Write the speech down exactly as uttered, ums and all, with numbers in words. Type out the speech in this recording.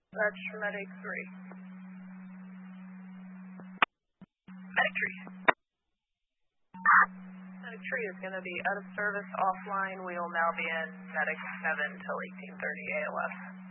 That's Medic three. Medic three. Medic three is going to be out of service, offline. We will now be in Medic seven till eighteen thirty A L F.